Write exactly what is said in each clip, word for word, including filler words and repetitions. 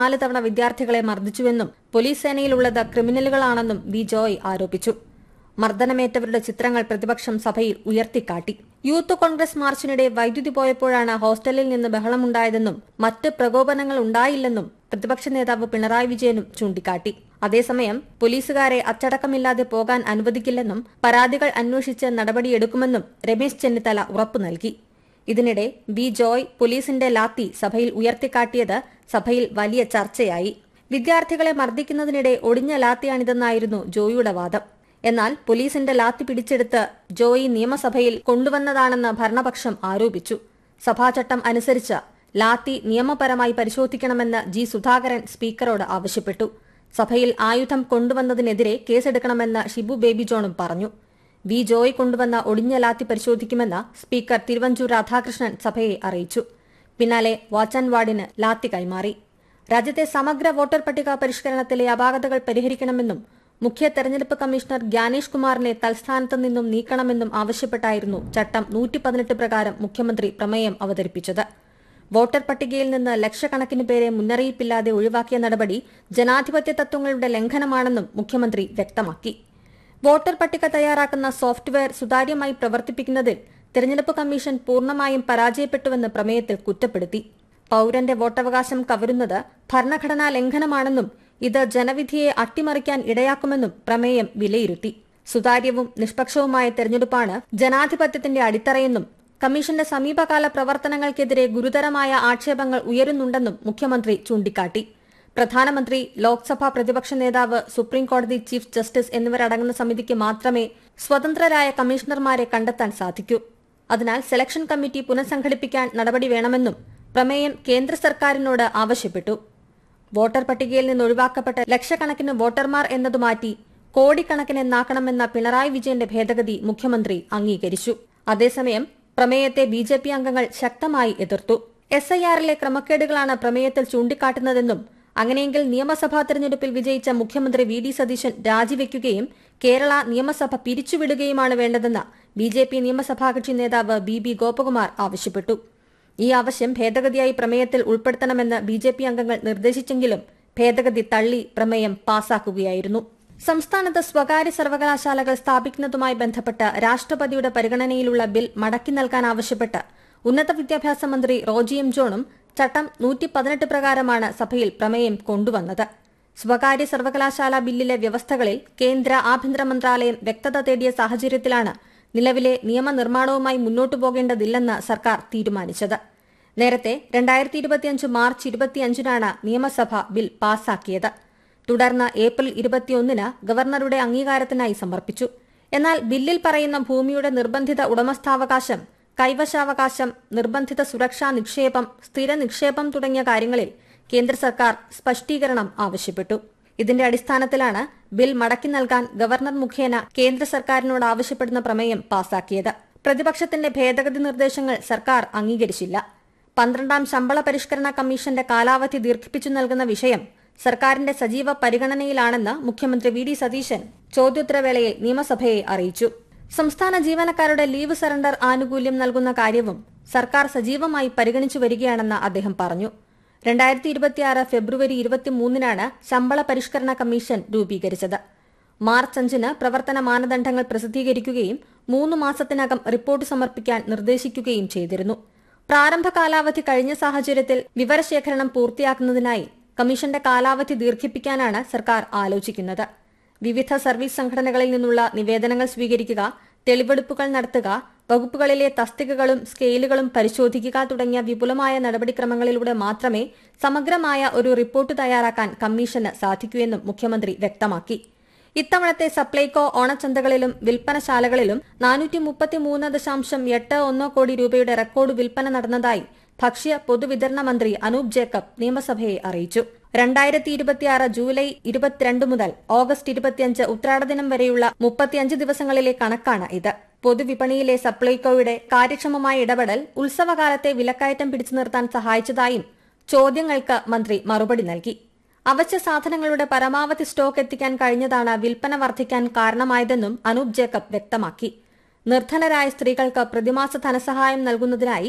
നാല് തവണ വിദ്യാർത്ഥികളെ മർദ്ദിച്ചുവെന്നും പോലീസ് സേനയിലുള്ളത് ക്രിമിനലുകളാണെന്നും വി ജോയ് ആരോപിച്ചു. മർദ്ദനമേറ്റവരുടെ ചിത്രങ്ങൾ പ്രതിപക്ഷം സഭയിൽ ഉയർത്തിക്കാട്ടി. യൂത്ത് കോൺഗ്രസ് മാർച്ചിനിടെ വൈദ്യുതി പോയപ്പോഴാണ് ഹോസ്റ്റലിൽ നിന്ന് ബഹളമുണ്ടായതെന്നും മറ്റ് പ്രകോപനങ്ങൾ ഉണ്ടായില്ലെന്നും പ്രതിപക്ഷ നേതാവ് പിണറായി വിജയനും ചൂണ്ടിക്കാട്ടി. അതേസമയം പോലീസുകാരെ അച്ചടക്കമില്ലാതെ പോകാൻ അനുവദിക്കില്ലെന്നും പരാതികൾ അന്വേഷിച്ച് നടപടിയെടുക്കുമെന്നും രമേശ് ചെന്നിത്തല ഉറപ്പു നൽകി. ഇതിനിടെ വി ജോയ് പോലീസിന്റെ ലാത്തി സഭയിൽ ഉയർത്തിക്കാട്ടിയത് സഭയിൽ വലിയ ചർച്ചയായി. വിദ്യാർത്ഥികളെ മർദ്ദിക്കുന്നതിനിടെ ഒടിഞ്ഞ ലാത്തിയാണിതെന്നായിരുന്നു ജോയിയുടെ വാദം. എന്നാൽ പോലീസിന്റെ ലാത്തി പിടിച്ചെടുത്ത് ജോയി നിയമസഭയിൽ കൊണ്ടുവന്നതാണെന്ന് ഭരണപക്ഷം ആരോപിച്ചു. സഭാചട്ടം അനുസരിച്ച് ലാത്തി നിയമപരമായി പരിശോധിക്കണമെന്ന് ജി സുധാകരൻ സ്പീക്കറോട് ആവശ്യപ്പെട്ടു. സഭയിൽ ആയുധം കൊണ്ടുവന്നതിനെതിരെ കേസെടുക്കണമെന്ന് ഷിബു ബേബി ജോണും പറഞ്ഞു. വി ജോയ് കൊണ്ടുവന്ന ഒടിഞ്ഞ ലാത്തി പരിശോധിക്കുമെന്ന് സ്പീക്കർ തിരുവഞ്ചൂർ രാധാകൃഷ്ണൻ സഭയെ അറിയിച്ചു. പിന്നാലെ വാച്ച് ആൻഡ് വാർഡിന് ലാത്തി കൈമാറി. രാജ്യത്തെ സമഗ്ര വോട്ടർ പട്ടിക പരിഷ്കരണത്തിലെ അപാകതകൾ പരിഹരിക്കണമെന്നും മുഖ്യ തെരഞ്ഞെടുപ്പ് കമ്മീഷണർ ഗ്യാനേഷ് കുമാറിനെ തൽസ്ഥാനത്ത് നിന്നും നീക്കണമെന്നും ആവശ്യപ്പെട്ടായിരുന്നു ചട്ടം നൂറ്റി പതിനെട്ട് പ്രകാരം മുഖ്യമന്ത്രി പ്രമേയം അവതരിപ്പിച്ചത്. വോട്ടർ പട്ടികയിൽ നിന്ന് ലക്ഷക്കണക്കിന് പേരെ മുന്നറിയിപ്പില്ലാതെ ഒഴിവാക്കിയ നടപടി ജനാധിപത്യ തത്വങ്ങളുടെ ലംഘനമാണെന്നും മുഖ്യമന്ത്രി വ്യക്തമാക്കി. വോട്ടർ പട്ടിക തയ്യാറാക്കുന്ന സോഫ്റ്റ്വെയർ സുതാര്യമായി പ്രവർത്തിപ്പിക്കുന്നതിൽ തെരഞ്ഞെടുപ്പ് കമ്മീഷൻ പൂർണ്ണമായും പരാജയപ്പെട്ടുവെന്ന് പ്രമേയത്തിൽ കുറ്റപ്പെടുത്തി. പൌരന്റെ വോട്ടവകാശം കവരുന്നത് ഭരണഘടനാ ലംഘനമാണെന്നും ഇത് ജനവിധിയെ അട്ടിമറിക്കാൻ ഇടയാക്കുമെന്നും പ്രമേയം വിലയിരുത്തി. സുതാര്യവും നിഷ്പക്ഷവുമായ തെരഞ്ഞെടുപ്പാണ് ജനാധിപത്യത്തിന്റെ അടിത്തറയെന്നും കമ്മീഷന്റെ സമീപകാല പ്രവർത്തനങ്ങൾക്കെതിരെ ഗുരുതരമായ ആക്ഷേപങ്ങൾ ഉയരുന്നുണ്ടെന്നും മുഖ്യമന്ത്രി ചൂണ്ടിക്കാട്ടി. പ്രധാനമന്ത്രി, ലോക്സഭാ പ്രതിപക്ഷ നേതാവ്, സുപ്രീംകോടതി ചീഫ് ജസ്റ്റിസ് എന്നിവരടങ്ങുന്ന സമിതിക്ക് മാത്രമേ സ്വതന്ത്രരായ കമ്മീഷണർമാരെ കണ്ടെത്താൻ സാധിക്കൂ. അതിനാൽ സെലക്ഷൻ കമ്മിറ്റി പുനഃസംഘടിപ്പിക്കാൻ നടപടി വേണമെന്നും പ്രമേയം കേന്ദ്ര സർക്കാരിനോട് ആവശ്യപ്പെട്ടു. വോട്ടർ പട്ടികയിൽ നിന്ന് ഒഴിവാക്കപ്പെട്ട ലക്ഷക്കണക്കിന് വോട്ടർമാർ എന്നതു മാറ്റി കോടിക്കണക്കിന് എന്നാക്കണമെന്ന പിണറായി വിജയന്റെ ഭേദഗതി മുഖ്യമന്ത്രി അംഗീകരിച്ചു. അതേസമയം പ്രമേയത്തെ ബി ജെ പി അംഗങ്ങൾ ശക്തമായി എതിർത്തു. എസ് ഐ ആറിലെ ക്രമക്കേടുകളാണ് പ്രമേയത്തിൽ ചൂണ്ടിക്കാട്ടുന്നതെന്നും അങ്ങനെയെങ്കിൽ നിയമസഭാ തെരഞ്ഞെടുപ്പിൽ വിജയിച്ച മുഖ്യമന്ത്രി വി ഡി സതീശൻ രാജിവെക്കുകയും കേരള നിയമസഭ പിരിച്ചുവിടുകയുമാണ് വേണ്ടതെന്ന് ബി ജെ പി നിയമസഭാ കക്ഷി നേതാവ് ബി ബി ഗോപകുമാർ ആവശ്യപ്പെട്ടു. ഈ ആവശ്യം ഭേദഗതിയായി പ്രമേയത്തിൽ ഉൾപ്പെടുത്തണമെന്ന് ബി ജെ പി അംഗങ്ങൾ നിർദ്ദേശിച്ചെങ്കിലും ഭേദഗതി തള്ളി പ്രമേയം പാസാക്കുകയായിരുന്നു. സംസ്ഥാനത്ത് സ്വകാര്യ സർവകലാശാലകൾ സ്ഥാപിക്കുന്നതുമായി ബന്ധപ്പെട്ട് രാഷ്ട്രപതിയുടെ പരിഗണനയിലുള്ള ബിൽ മടക്കി നൽകാനാവശ്യപ്പെട്ട് ഉന്നത വിദ്യാഭ്യാസ മന്ത്രി റോജി എം ജോണും ചട്ടം നൂറ്റി പതിനെട്ട് പ്രകാരമാണ് സഭയിൽ പ്രമേയം കൊണ്ടുവന്നത്. സ്വകാര്യ സർവകലാശാല ബില്ലിലെ വ്യവസ്ഥകളിൽ കേന്ദ്ര ആഭ്യന്തര മന്ത്രാലയം വ്യക്തത തേടിയ സാഹചര്യത്തിലാണ് നിലവിലെ നിയമനിർമ്മാണവുമായി മുന്നോട്ടു പോകേണ്ടതില്ലെന്ന് സർക്കാർ തീരുമാനിച്ചത്. നേരത്തെ രണ്ടായിരത്തി ഇരുപത്തിയഞ്ച് മാർച്ച് ഇരുപത്തിയഞ്ചിനാണ് നിയമസഭ ബിൽ പാസാക്കിയത്. തുടർന്ന് ഏപ്രിൽ ഇരുപത്തിയൊന്നിന് ഗവർണറുടെ അംഗീകാരത്തിനായി സമർപ്പിച്ചു. എന്നാൽ ബില്ലിൽ പറയുന്ന ഭൂമിയുടെ നിർബന്ധിത ഉടമസ്ഥാവകാശം, കൈവശാവകാശം, നിർബന്ധിത സുരക്ഷാ നിക്ഷേപം, സ്ഥിര നിക്ഷേപം തുടങ്ങിയ കാര്യങ്ങളിൽ കേന്ദ്ര സർക്കാർ സ്പഷ്ടീകരണം ആവശ്യപ്പെട്ടു. ഇതിന്റെ അടിസ്ഥാനത്തിലാണ് ബിൽ മടക്കി നൽകാൻ ഗവർണർ മുഖേന കേന്ദ്ര സർക്കാരിനോട് ആവശ്യപ്പെടുന്ന പ്രമേയം പാസാക്കിയത്. പ്രതിപക്ഷത്തിന്റെ ഭേദഗതി നിർദ്ദേശങ്ങൾ സർക്കാർ അംഗീകരിച്ചില്ല. പന്ത്രണ്ടാം ശമ്പള പരിഷ്കരണ കമ്മീഷന്റെ കാലാവധി ദീർഘിപ്പിച്ചു നൽകുന്ന വിഷയം സർക്കാരിന്റെ സജീവ പരിഗണനയിലാണെന്ന് മുഖ്യമന്ത്രി വി ഡി സതീശൻ ചോദ്യോത്തരവേളയിൽ നിയമസഭയെ അറിയിച്ചു. സംസ്ഥാന ജീവനക്കാരുടെ ലീവ് സറണ്ടർ ആനുകൂല്യം നൽകുന്ന കാര്യവും സർക്കാർ സജീവമായി പരിഗണിച്ചു വരികയാണെന്ന് അദ്ദേഹം പറഞ്ഞു. രണ്ടായിരത്തി ഇരുപത്തിയാറ് ഫെബ്രുവരി ഇരുപത്തിമൂന്നിനാണ് ശമ്പള പരിഷ്കരണ കമ്മീഷൻ രൂപീകരിച്ചത്. മാർച്ച് അഞ്ചിന് പ്രവർത്തന മാനദണ്ഡങ്ങൾ പ്രസിദ്ധീകരിക്കുകയും മൂന്ന് മാസത്തിനകം റിപ്പോർട്ട് സമർപ്പിക്കാൻ നിർദ്ദേശിക്കുകയും ചെയ്തിരുന്നു. പ്രാരംഭ കാലാവധി കഴിഞ്ഞ സാഹചര്യത്തിൽ വിവരശേഖരണം പൂർത്തിയാക്കുന്നതിനായി കമ്മീഷന്റെ കാലാവധി ദീർഘിപ്പിക്കാനാണ് സർക്കാർ ആലോചിക്കുന്നത്. വിവിധ സർവീസ് സംഘടനകളിൽ നിന്നുള്ള നിവേദനങ്ങൾ സ്വീകരിക്കുക, തെളിവെടുപ്പുകൾ നടത്തുക, വകുപ്പുകളിലെ തസ്തികകളും സ്കെയിലുകളും പരിശോധിക്കുക തുടങ്ങിയ വിപുലമായ നടപടിക്രമങ്ങളിലൂടെ മാത്രമേ സമഗ്രമായ ഒരു റിപ്പോർട്ട് തയ്യാറാക്കാൻ കമ്മീഷന് സാധിക്കൂവെന്നും മുഖ്യമന്ത്രി വ്യക്തമാക്കി. ഇത്തവണത്തെ സപ്ലൈകോ ഓണച്ചന്തകളിലും വിൽപ്പനശാലകളിലും നാനൂറ്റി മുപ്പത്തിമൂന്ന് ദശാംശം എട്ട് ഒന്ന് കോടി രൂപയുടെ റെക്കോർഡ് വിൽപ്പന നടന്നതായി ഭക്ഷ്യ പൊതുവിതരണ മന്ത്രി അനൂപ് ജേക്കബ് നിയമസഭയെ അറിയിച്ചു. രണ്ടായിരത്തി ഇരുപത്തിയാറ് ജൂലൈ ഇരുപത്തിരണ്ട് മുതൽ ഓഗസ്റ്റ് ഇരുപത്തിയഞ്ച് ഉത്രാടദിനം വരെയുള്ള മുപ്പത്തിയഞ്ച് ദിവസങ്ങളിലെ കണക്കാണ് ഇത്. പൊതുവിപണിയിലെ സപ്ലൈകോയുടെ കാര്യക്ഷമമായ ഇടപെടൽ ഉത്സവകാലത്തെ വിലക്കയറ്റം പിടിച്ചു നിർത്താൻ സഹായിച്ചതായും ചോദ്യങ്ങൾക്ക് മന്ത്രി മറുപടി നൽകി. അവശ്യ സാധനങ്ങളുടെ പരമാവധി സ്റ്റോക്ക് എത്തിക്കാൻ കഴിഞ്ഞതാണ് വിൽപ്പന വർദ്ധിക്കാൻ കാരണമായതെന്നും അനൂപ് ജേക്കബ് വ്യക്തമാക്കി. നിർധനരായ സ്ത്രീകൾക്ക് പ്രതിമാസ ധനസഹായം നൽകുന്നതിനായി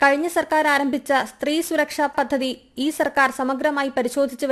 കഴിഞ്ഞ സർക്കാർ ആരംഭിച്ച സ്ത്രീ സുരക്ഷാ പദ്ധതി ഈ സർക്കാർ സമഗ്രമായി പരിശോധിച്ചു